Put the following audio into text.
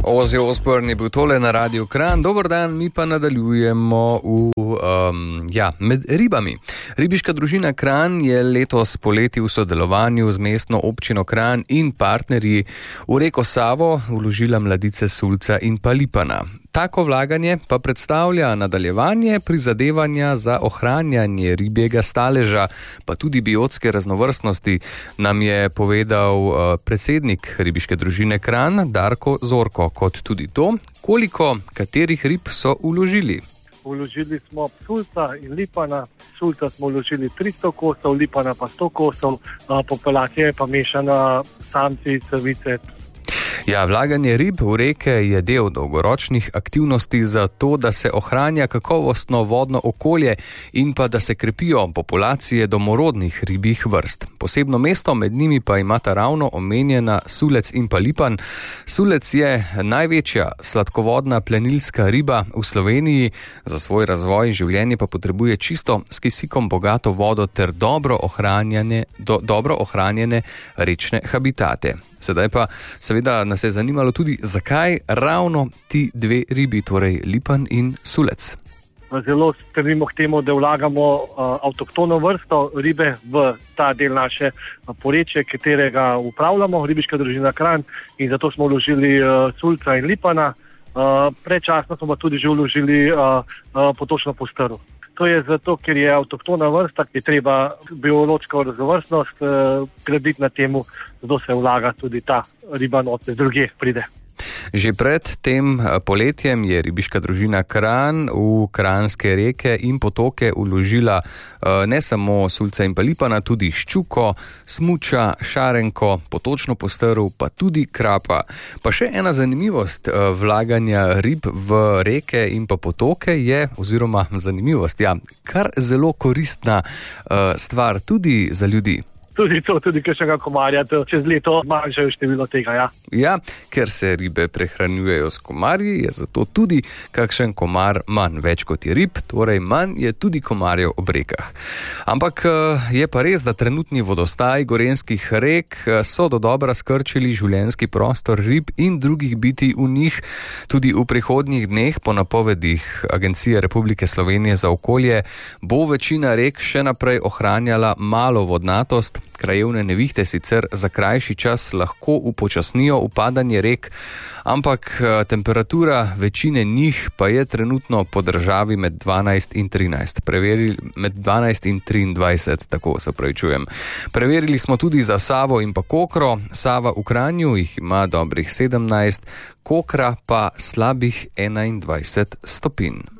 Ozzy Osbourne je bil tole na Radiu Kranj. Dober dan, mi pa nadaljujemo med ribami. Ribiška družina Kranj je letos poleti v sodelovanju z mestno občino Kranj in partnerji v reko Savo vložila mladice sulca in pa lipana. Tako vlaganje pa predstavlja nadaljevanje prizadevanja za ohranjanje ribjega staleža, pa tudi biotske raznovrstnosti, nam je povedal predsednik ribiške družine Kranj Darko Zorko, kot tudi to, koliko katerih rib so vložili. Vložili smo sulca in lipana. Sulca smo vložili 300 kosov, lipana pa 100 kosov, populacija je pa mešana samci, savice. Ja, vlaganje rib v reke je del dolgoročnih aktivnosti za to, da se ohranja kakovostno vodno okolje in pa da se krepijo populacije domorodnih ribjih vrst. Posebno mesto med njimi pa imata ravno omenjena sulec in pa lipan. Sulec je največja sladkovodna plenilska riba v Sloveniji, za svoj razvoj in življenje pa potrebuje čisto s kisikom bogato vodo ter dobro ohranjene rečne habitate. Sedaj pa seveda nas je zanimalo tudi, zakaj ravno ti dve ribi, torej lipan in sulec. Zelo stremimo k temu, da vlagamo avtohtono vrsto ribe v ta del naše porečje, katerega upravljamo, ribiška družina Kranj, in zato smo vložili sulca in lipana. Predčasno smo pa tudi že vložili potočno postrv. To je zato, ker je avtohtona vrsta, ki je treba biološko raznovrstnost graditi na temu, zato se vlaga tudi ta riba noter, drugje pride. Že pred tem poletjem je ribiška družina Kranj v kranjske reke in potoke vložila ne samo sulca in pa lipana, tudi ščuko, smuča, šarenko, potočno postrv, pa tudi krapa. Pa še ena zanimivost vlaganja rib v reke in pa potoke je, oziroma zanimivost, kar zelo koristna stvar tudi za ljudi. Tudi kakšnega komarja, čez leto manjšajo število tega, Ja, ker se ribe prehranjujejo s komarji, je zato tudi kakšen komar manj. Več kot je rib, torej manj je tudi komarjev ob rekah. Ampak je pa res, da trenutni vodostaj gorenjskih rek so dodobra skrčili življenjski prostor rib in drugih bitij v njih. Tudi v prihodnjih dneh, po napovedih Agencije Republike Slovenije za okolje, bo večina rek še naprej ohranjala malo vodnatost. Krajevne nevihte sicer za krajši čas lahko upočasnijo upadanje rek, ampak temperatura večine njih pa je trenutno po državi med 12 in 13. Med 12 in 23, tako se opravičujem. Preverili smo tudi za Savo in pa Kokro. Sava v Kranju jih ima dobrih 17, Kokra pa slabih 21 stopinj.